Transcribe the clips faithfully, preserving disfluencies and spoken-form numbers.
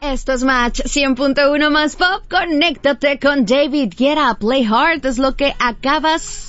Esto es Match cien punto uno más Pop. Conéctate con David Guetta. Play Hard es lo que acabas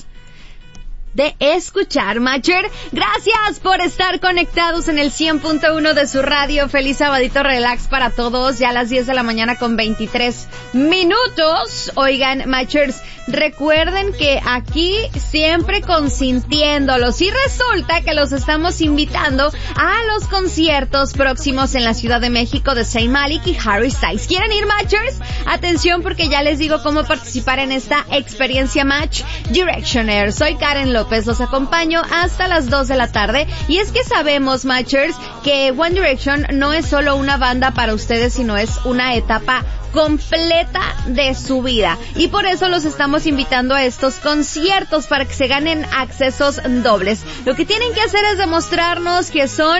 de escuchar, Matcher. Gracias por estar conectados en el cien punto uno de su radio. Feliz sabadito relax para todos. Ya a las diez de la mañana con veintitrés minutos. Oigan, Matchers, recuerden que aquí siempre consintiéndolos. Y resulta que los estamos invitando a los conciertos próximos en la Ciudad de México de Zayn Malik y Harry Styles. ¿Quieren ir, Matchers? Atención, porque ya les digo cómo participar en esta experiencia Match Directioner. Soy Karen López. Los acompaño hasta las dos de la tarde. Y es que sabemos, Matchers, que One Direction no es solo una banda para ustedes, sino es una etapa completa de su vida. Y por eso los estamos invitando a estos conciertos para que se ganen accesos dobles. Lo que tienen que hacer es demostrarnos que son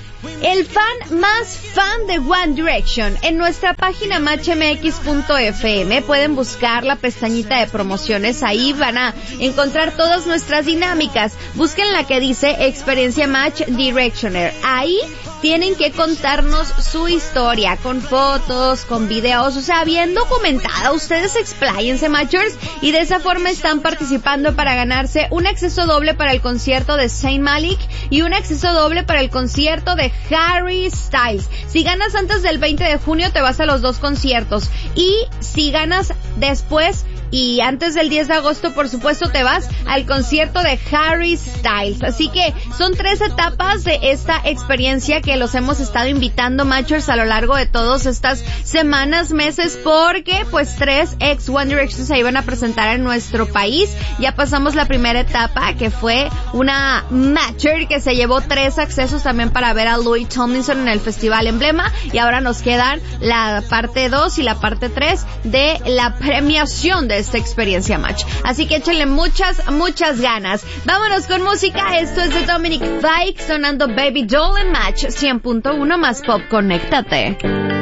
el fan más fan de One Direction. En nuestra página match m x punto f m pueden buscar la pestañita de promociones. Ahí van a encontrar todas nuestras dinámicas. Busquen la que dice Experiencia Match Directioner. Ahí tienen que contarnos su historia, con fotos, con videos, o sea, bien documentada. Ustedes expláyense, Matchers, y de esa forma están participando para ganarse un acceso doble para el concierto de Zayn Malik y un acceso doble para el concierto de Harry Styles. Si ganas antes del veinte de junio, te vas a los dos conciertos. Y si ganas después y antes del diez de agosto, por supuesto, te vas al concierto de Harry Styles. Así que son tres etapas de esta experiencia que los hemos estado invitando, Matchers, a lo largo de todas estas semanas, meses, porque pues tres ex One Direction se iban a presentar en nuestro país. Ya pasamos la primera etapa, que fue una Matcher que se llevó tres accesos también para ver a Louis Tomlinson en el Festival Emblema, y ahora nos quedan la parte dos y la parte tres de la premiación de esta experiencia Match. Así que échenle muchas, muchas ganas. Vámonos con música. Esto es de Dominic Fike sonando Baby Doll en Match cien punto uno más Pop. Conéctate.